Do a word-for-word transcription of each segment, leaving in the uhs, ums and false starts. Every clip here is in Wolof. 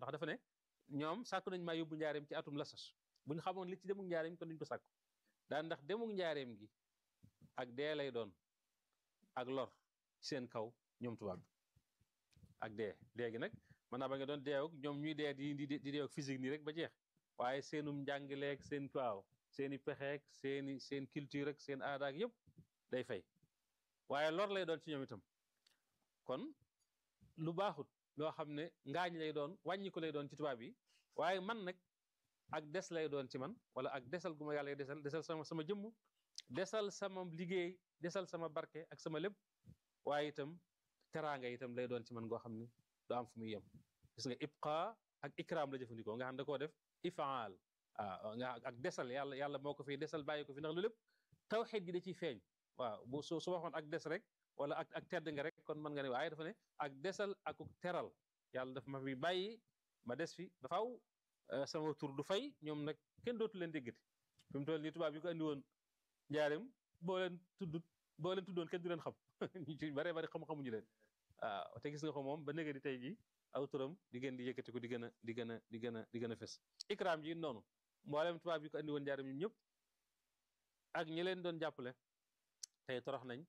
ndax dafa ne ñoom sàkku nañ maa yóbbu njaareem ci atum lasas bu ñu xamoon li ci demuk njaareem kon duñ ko sàkku daan ndax demuk njaareem gi ak dee lay doon ak lor ci seen kaw ñoom tubaab bi ak dee léegi nag mën naa ba nga doon deewuk ñoom ñuy dee di di di deewuk physique nii rek ba jeex waaye seenum njàngleeg seen waaw seeni pexeek seeni seen culture ak seen aada ak yëpp day fay waaye lor lay doon ci ñoom itam kon lu baaxut loo xam ne ngaañ lay doon wàññi ko lay doon ci tubaab yi waaye man nag ak des lay doon ci man wala ak desal gu ma yàlla desal desal sama sama jëmm desal sama liggéey desal sama barke ak sama lépp waaye itam teraanga itam lay doon ci man goo xam ne du am fu muy yem gis nga ibqa ak ikram la jëfandikoo nga xam da koo def ifaal waaw nga ak desal yàlla yàlla moo ko fi desal bàyyi ko fi ndax lu lépp tawxiid gi da ciy feeñ waaw bu su su waxoon ak des rek wala ak ak tedd nga rek kon mën nga ne waaye dafa ne ak desal ak teral yàlla dafa ma fi bàyyi ma des fi ba faaw sama tur du fay ñoom nag kenn dootu leen déggati fi mu toll nii tubaab yi ko andi woon njaarim boo leen tuddut boo leen tuddoon kenn du leen xam ñu ci bare bari xam-xamuñu leen waaw te gis nga ko moom ba néga di tey ji aw turam di gën di yëkkati ko di gën a di gën a di gën a di gën a fes ikraam ji noonu mboolem tubaab yi ko andi woon njaarim ñun ñëpp ak ñi leen doon jàppale tey torox nañ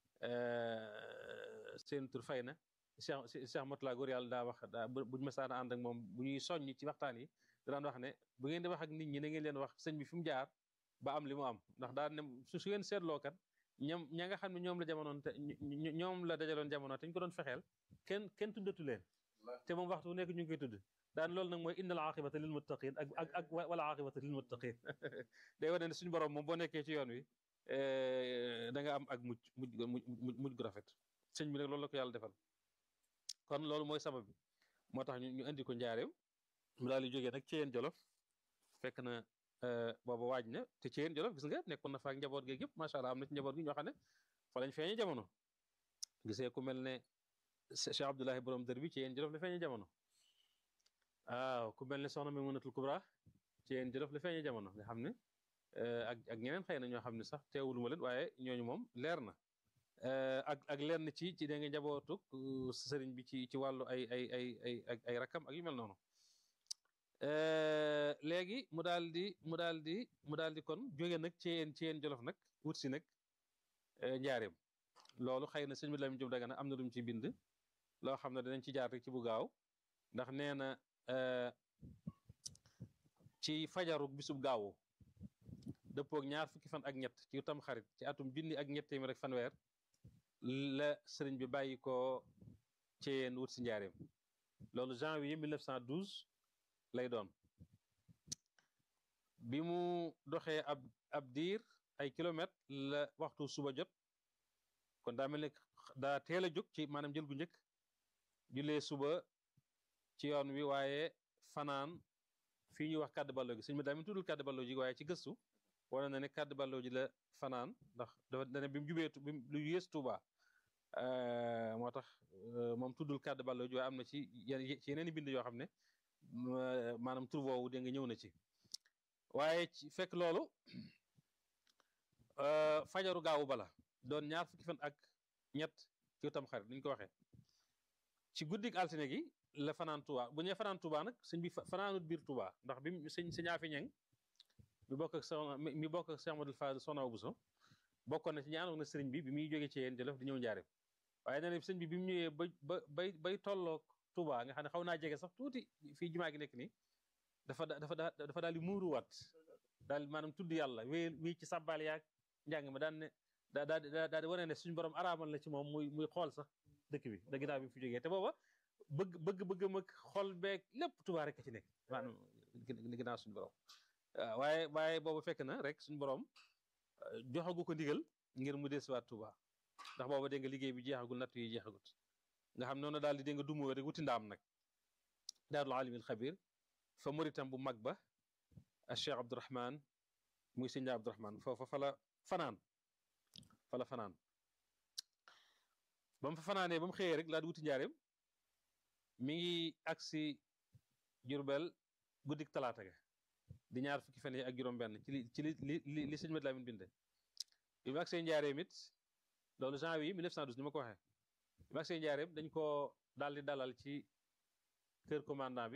seen tur fay na Cheikh Cheikh Matula góor yàlla daa wax daa buñ mësaan a ànd ak moom bu ñuy soññ ci waxtaan yi daan wax ne bu ngeen di wax ak nit ñi na ngeen leen wax sëñ bi fi mu jaar ba am li mu am ndax daan ne su su ngeen seetloo kat ñoom ña nga xam ne ñoom la jamonoon te ñoom la dajaloon jamono te ñu ko doon fexeel kenn kenn tuddatu leen te moom waxtu bu nekk ñu ngi koy tudd daan loolu nag mooy innal aqibata lil muttaqin ak ak ak wala aqibata lil muttaqin day wane ne suñu borom moom boo nekkee ci yoon wi da nga am ak mujj mujj mujj gu rafet sëñ bi nag loolu la ko yàlla defal kon loolu mooy sabab bi moo tax ñu ñu indi ko njaareem mu daal di jógee nag ci yéen jolof fekk na booba waaj na te ci yéen jolof gis nga nekkoon na fa ak njaboot geeg yëpp macha allah am na ci njaboot gi ñoo xam ne fa lañ feeñe jamono gisee ku mel ne Cheikh Abdoulahi borom dër bi ci yéen jolof la feeñe jamono waaw ku mel ne soxna Maymunatul Kubra ci yéen jolof la feeñe jamono nga xam ne ak ak ñeneen xëy na ñoo xam ne sax teewulu ma leen waaye ñooñu moom leer na ak ak lenn ci ci da nga njabootuk sëriñ bi ci ci wàllu ay ay ay ay ay rakam ak yu mel noonu léegi mu daal di mu daal di mu daal di kon jóge nag ci yéen ci yéen jolof nag wut si nag njaareem loolu xëy na sëñ bi Lamin Jóob Dagana am na lu mu ci bind loo xam ne danañ ci jaar rek ci bu gaaw ndax nee na ci fajaruk bisub gaawu dëppoog ñaar fukki fan ak ñett ci tam xarit ci atum junni ak ñett téeméer rek fanweer la sëriñ bi bàyyi ko ci yéen wut si njaareem loolu janvier mille neuf cent douze lay doon bi mu doxee ab ab diir ay kilomètres la waxtu suba jot kon daa mel ne daa teel a jóg ci maanaam jël gu njëkk jullee suba ci yoon wi waaye fanaan fii ñuy wax kàdd ballo gi sëñ bi daa mi tuddul kàdd ballo ji waaye ci gëstu wane na ne kàdd ballo ji la fanaan ndax dafa dane bi mu jubee bi lu yées Tuuba moo tax moom tuddul kàdd ballo ji waaye am na ci ci yeneen i bind yoo xam ne maanaam tur woowu dégg nga ñëw na ci waaye ci fekk loolu fajaru gaawu bala doon ñaar fukki fan ak ñett ci tam xarit ni ñu ko waxee ci guddik altine gi la fanaan Tuuba bu ñee fanaan Tuuba nag sëñ bi fanaanut biir Tuuba ndax bi sëñ sëñ Afi Ñeng mi bokk ak soxna mi bokk ak Cheikh Amadou Fadil Soxna Buso bokkoon na ci ñi àndoon na sëriñ bi bi muy jógee ci yéen Jolof di ñëw njaareem waaye nee na sëñ bi bi mu ñëwee ba ba bay bay tolloog Tuuba nga xam ne xaw naa jege sax tuuti fii jumaa gi nekk nii dafa dafa dafa daal di muuruwaat daal maanaam tudd yàlla wéy wéy ci sàbbaal yaag njàng ma daan ne daa daa daal di wane ne suñu borom araamal la ci moom muy muy xool sax dëkk bi da ginnaaw bi mu fi jógee te booba bëgg bëgg bëgg mag xol beeg lépp Tuuba rek ci nekk maanaam ginnaaw suñu borom waaye waaye boobu fekk na rek suñu borom joxagu ko ndigal ngir mu desuwaat Tuuba ndax booba dégg nga liggéey bi jeexagul natt yi jeexagut nga xam noonu daal di dégg nga dumu rek wuti ndaam nag daarul alimil xabir fa muritam bu mag ba ak Cheikh Abdourahman muy sëñ Abdourahman foofa fa la fanaan fa la fanaan ba mu fa fanaanee ba mu xëyee rek laa di wuti njaareem mi ngi agsi Jurbel guddik talaata ga di ñaar fukki fan yi ak juróom-benn ci li ci li li li sëñ Mat Lamin binde bi mu agsee njaareem it loolu janvier mille neuf cent douze ni ma ko waxee bi mu agsee njaareem dañ ko daal di dalal ci kër commandant bi